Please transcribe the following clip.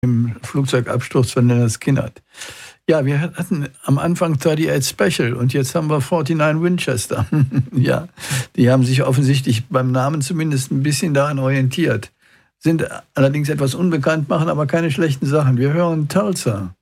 im Flugzeugabsturz von Leonard Skinner. Ja, wir hatten am Anfang 38 Special und jetzt haben wir 49 Winchester. Ja, die haben sich offensichtlich beim Namen zumindest ein bisschen daran orientiert. Sind allerdings etwas unbekannt, machen aber keine schlechten Sachen. Wir hören Tulsa.